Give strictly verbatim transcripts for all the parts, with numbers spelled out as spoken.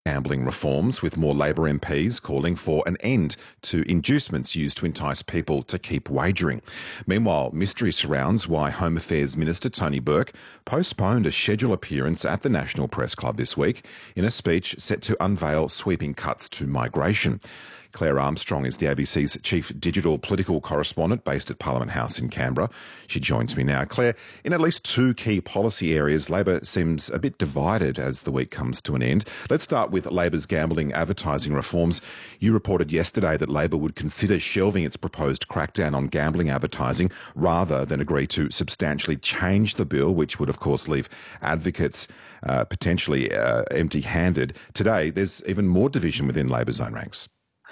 Gambling reforms, with more Labor M Ps calling for an end to inducements used to entice people to keep wagering. Meanwhile, mystery surrounds why Home Affairs Minister Tony Burke postponed a scheduled appearance at the National Press Club this week in a speech set to unveil sweeping cuts to migration. Claire Armstrong is the A B C's chief digital political correspondent based at Parliament House in Canberra. She joins me now. Claire, in at least two key policy areas, Labor seems a bit divided as the week comes to an end. Let's start with Labor's gambling advertising reforms. You reported yesterday that Labor would consider shelving its proposed crackdown on gambling advertising rather than agree to substantially change the bill, which would, of course, leave advocates uh, potentially uh, empty-handed. Today, there's even more division within Labor's own ranks.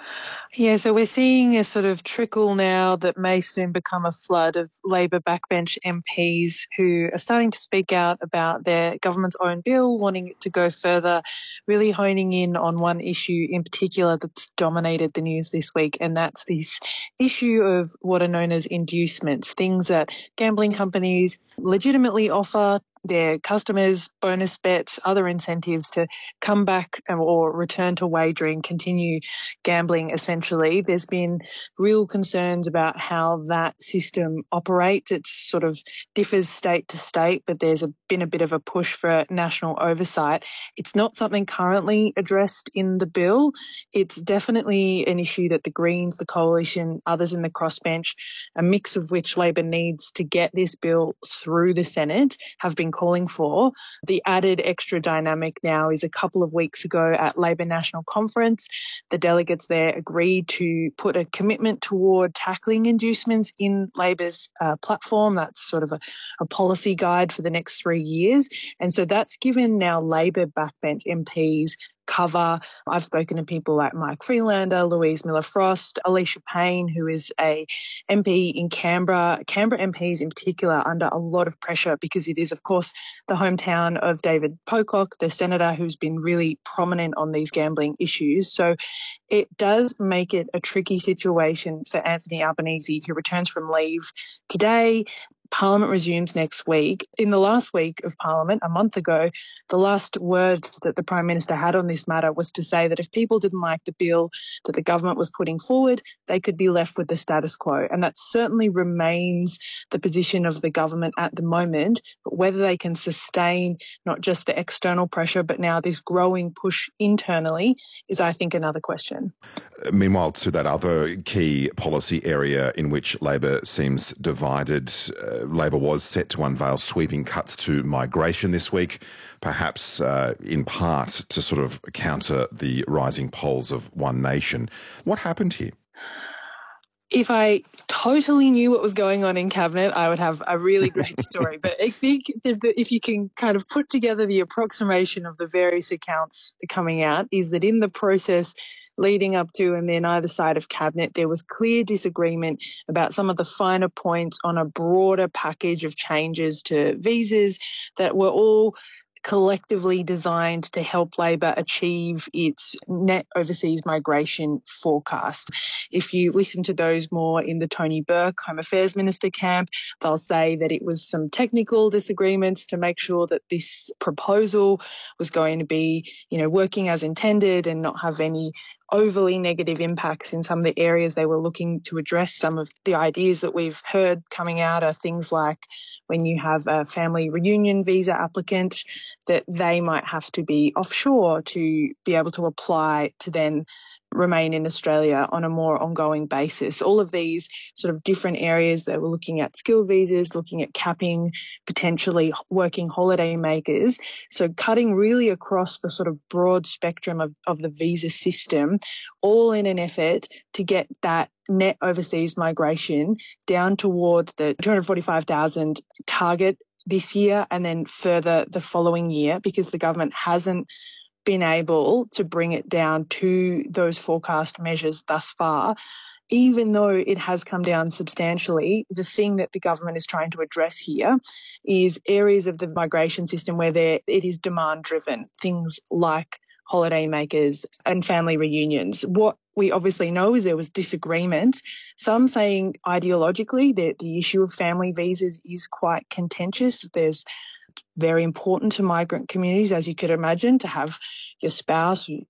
Yeah, so we're seeing a sort of trickle now that may soon become a flood of Labor backbench M Ps who are starting to speak out about their government's own bill, wanting it to go further, really honing in on one issue in particular that's dominated the news this week, and that's this issue of what are known as inducements, things that gambling companies legitimately offer their customers, bonus bets, other incentives to come back or return to wagering, continue gambling essentially. There's been real concerns about how that system operates. It sort of differs state to state, but there's a, been a bit of a push for national oversight. It's not something currently addressed in the bill. It's definitely an issue that the Greens, the Coalition, others in the crossbench, a mix of which Labor needs to get this bill through the Senate, have been calling for. The added extra dynamic now is a couple of weeks ago at Labor National Conference, the delegates there agreed to put a commitment toward tackling inducements in Labor's uh, platform. That's sort of a, a policy guide for the next three years. And so that's given now Labor backbench M Ps cover. I've spoken to people like Mike Freelander, Louise Miller-Frost, Alicia Payne, who is a M P in Canberra. Canberra M Ps in particular under a lot of pressure because it is, of course, the hometown of David Pocock, the senator who's been really prominent on these gambling issues. So it does make it a tricky situation for Anthony Albanese, who returns from leave today. Parliament resumes next week. In the last week of Parliament, a month ago, the last word that the Prime Minister had on this matter was to say that if people didn't like the bill that the government was putting forward, they could be left with the status quo. And that certainly remains the position of the government at the moment. But whether they can sustain not just the external pressure, but now this growing push internally is, I think, another question. Meanwhile, to that other key policy area in which Labor seems divided, uh, Labor was set to unveil sweeping cuts to migration this week, perhaps uh, in part to sort of counter the rising polls of One Nation. What happened here? If I totally knew what was going on in Cabinet, I would have a really great story. But I think if you can kind of put together the approximation of the various accounts coming out, is that in the process leading up to and then either side of Cabinet, there was clear disagreement about some of the finer points on a broader package of changes to visas that were all collectively designed to help Labor achieve its net overseas migration forecast. If you listen to those more in the Tony Burke Home Affairs Minister camp, they'll say that it was some technical disagreements to make sure that this proposal was going to be, you know, working as intended and not have any overly negative impacts in some of the areas they were looking to address. Some of the ideas that we've heard coming out are things like when you have a family reunion visa applicant, that they might have to be offshore to be able to apply to then remain in Australia on a more ongoing basis. All of these sort of different areas that we're looking at skill visas, looking at capping potentially working holiday makers. So cutting really across the sort of broad spectrum of, of the visa system, all in an effort to get that net overseas migration down toward the two hundred forty-five thousand target this year and then further the following year, because the government hasn't been able to bring it down to those forecast measures thus far. Even though it has come down substantially, the thing that the government is trying to address here is areas of the migration system where there it is demand-driven, things like holiday makers and family reunions. What we obviously know is there was disagreement, some saying ideologically that the issue of family visas is quite contentious. There's very important to migrant communities, as you could imagine, to have your spouse